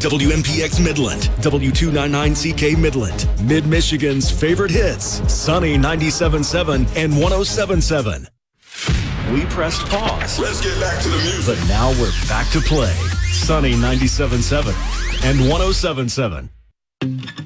WMPX Midland, W299CK Midland, Mid-Michigan's favorite hits, Sunny 97.7 and 107.7. We pressed pause. Let's get back to the music. But now we're back to play. Sunny 97.7 and 107.7.